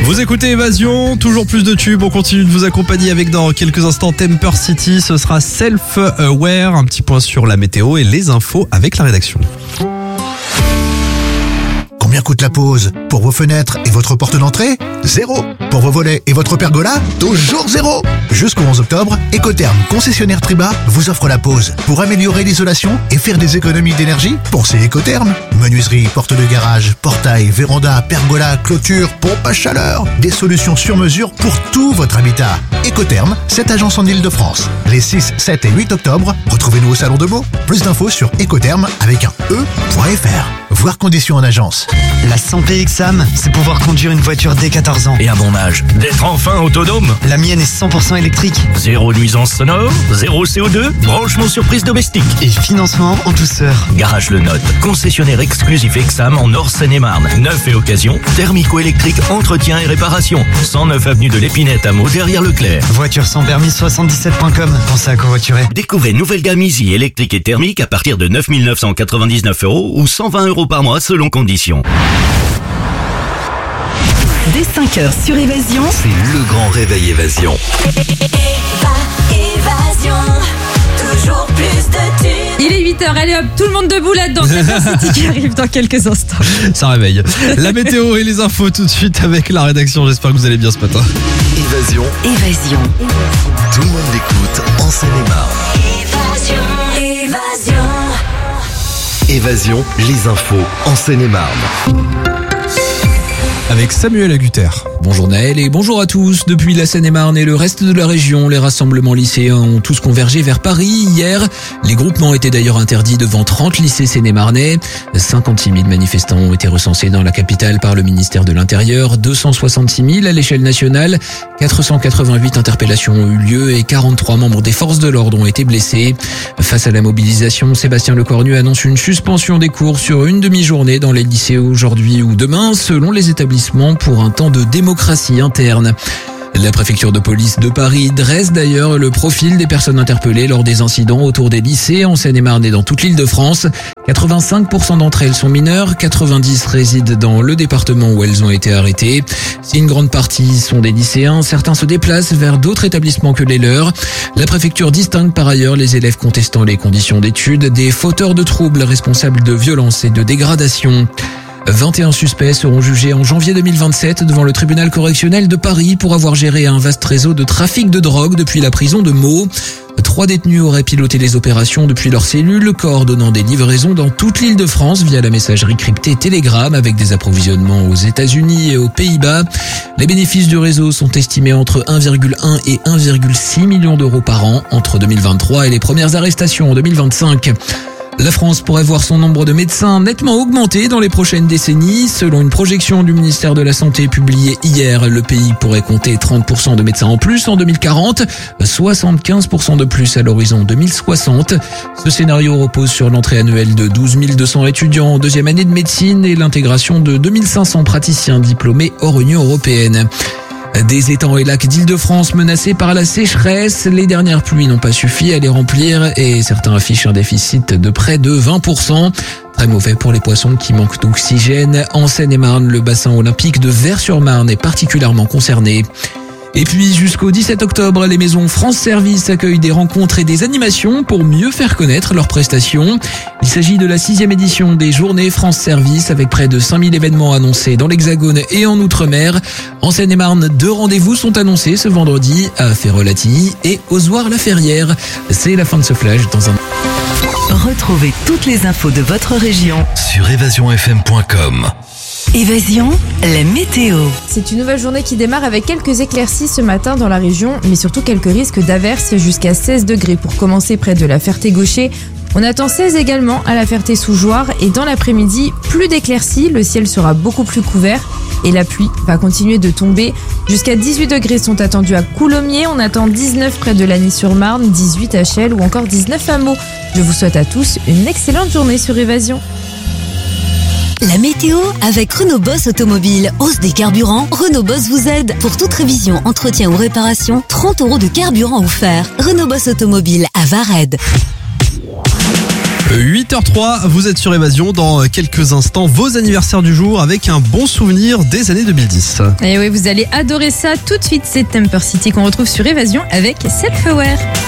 Vous écoutez Évasion, toujours plus de tubes. On continue de vous accompagner avec dans quelques instants Temper City. Ce sera Self-Aware, un petit point sur la météo et les infos avec la rédaction. Combien coûte la pause? Pour vos fenêtres et votre porte d'entrée? 0. Pour vos volets et votre pergola? Toujours 0. Jusqu'au 11 octobre, Ecotherm, concessionnaire Triba, vous offre la pause. Pour améliorer l'isolation et faire des économies d'énergie, pensez Ecotherm. Menuiserie, porte de garage, portail, véranda, pergola, clôture, pompe à chaleur. Des solutions sur mesure pour tout votre habitat. Ecotherm, cette agence en Ile-de-France. Les 6, 7 et 8 octobre, retrouvez-nous au Salon de Meaux. Plus d'infos sur ecotherm avec un e.fr. Voir conditions en agence. La santé Exam, c'est pouvoir conduire une voiture dès 14 ans. Et à mon âge, d'être enfin autonome. La mienne est 100% électrique. Zéro nuisance sonore, zéro CO2, branchement surprise domestique. Et financement en douceur. Garage Le Note, concessionnaire exclusif Exam en Nord Seine-et-Marne. Neuf et occasion, thermico-électrique, entretien et réparation. 109 avenue de l'Épinette à Meaux, derrière Leclerc. Voiture sans permis 77.com. Pensez à covoiturer. Découvrez nouvelle gamme Easy électrique et thermique à partir de 9 999 € ou 120 € par mois selon conditions. Dès 5h sur Évasion, c'est le grand réveil Évasion. Évasion, toujours plus de tubes. Il est 8h, allez hop, tout le monde debout là-dedans. Temper City qui arrive dans quelques instants. Ça réveille. La météo et les infos tout de suite avec la rédaction. J'espère que vous allez bien ce matin. Évasion. Évasion. Tout le monde l'écoute en Seine-et-Marne. Évasion. Évasion, les infos en Seine-et-Marne. Avec Samuel Agutter. Bonjour Naël et bonjour à tous. Depuis la Seine-et-Marne et le reste de la région, les rassemblements lycéens ont tous convergé vers Paris hier. Les groupements étaient d'ailleurs interdits devant 30 lycées seine-et-marnais. 56 000 manifestants ont été recensés dans la capitale par le ministère de l'Intérieur, 266 000 à l'échelle nationale. 488 interpellations ont eu lieu et 43 membres des forces de l'ordre ont été blessés. Face à la mobilisation, Sébastien Lecornu annonce une suspension des cours sur une demi-journée dans les lycées aujourd'hui ou demain, selon les établissements, pour un temps de démocratie interne. La préfecture de police de Paris dresse d'ailleurs le profil des personnes interpellées lors des incidents autour des lycées en Seine-et-Marne et dans toute l'Île-de-France. 85% d'entre elles sont mineures, 90 résident dans le département où elles ont été arrêtées. Si une grande partie sont des lycéens, certains se déplacent vers d'autres établissements que les leurs. La préfecture distingue par ailleurs les élèves contestant les conditions d'études des fauteurs de troubles responsables de violences et de dégradations. 21 suspects seront jugés en janvier 2027 devant le tribunal correctionnel de Paris pour avoir géré un vaste réseau de trafic de drogue depuis la prison de Meaux. 3 détenus auraient piloté les opérations depuis leur cellule, coordonnant des livraisons dans toute l'Île-de-France via la messagerie cryptée Telegram avec des approvisionnements aux États-Unis et aux Pays-Bas. Les bénéfices du réseau sont estimés entre 1,1 et 1,6 millions d'euros par an entre 2023 et les premières arrestations en 2025. La France pourrait voir son nombre de médecins nettement augmenter dans les prochaines décennies. Selon une projection du ministère de la Santé publiée hier, le pays pourrait compter 30% de médecins en plus en 2040, 75% de plus à l'horizon 2060. Ce scénario repose sur l'entrée annuelle de 12 200 étudiants en deuxième année de médecine et l'intégration de 2500 praticiens diplômés hors Union européenne. Des étangs et lacs d'Île-de-France menacés par la sécheresse. Les dernières pluies n'ont pas suffi à les remplir et certains affichent un déficit de près de 20%. Très mauvais pour les poissons qui manquent d'oxygène. En Seine-et-Marne, le bassin olympique de Vers-sur-Marne est particulièrement concerné. Et puis jusqu'au 17 octobre, les maisons France Service accueillent des rencontres et des animations pour mieux faire connaître leurs prestations. Il s'agit de la 6e édition des Journées France Service avec près de 5000 événements annoncés dans l'Hexagone et en Outre-mer. En Seine-et-Marne, 2 rendez-vous sont annoncés ce vendredi à Ferrol-Attigny et Ozoir-la-Ferrière. C'est la fin de ce flash dans un... Retrouvez toutes les infos de votre région sur évasionfm.com. Évasion, la météo. C'est une nouvelle journée qui démarre avec quelques éclaircies ce matin dans la région, mais surtout quelques risques d'averses jusqu'à 16 degrés pour commencer près de la Ferté-Gaucher. On attend 16 également à la Ferté-sous-Jouarre et dans l'après-midi, plus d'éclaircies, le ciel sera beaucoup plus couvert et la pluie va continuer de tomber. Jusqu'à 18 degrés sont attendus à Coulommiers, on attend 19 près de Lagny-sur-Marne, 18 à Chelles ou encore 19 à Meaux. Je vous souhaite à tous une excellente journée sur Évasion. La météo avec Renault Boss Automobile. Hausse des carburants, Renault Boss vous aide. Pour toute révision, entretien ou réparation, 30 € de carburant offert. Renault Boss Automobile à Vared. 8h03, vous êtes sur Évasion. Dans quelques instants, vos anniversaires du jour avec un bon souvenir des années 2010. Et oui, vous allez adorer ça. Tout de suite, c'est Temper City qu'on retrouve sur Évasion avec Self-Aware.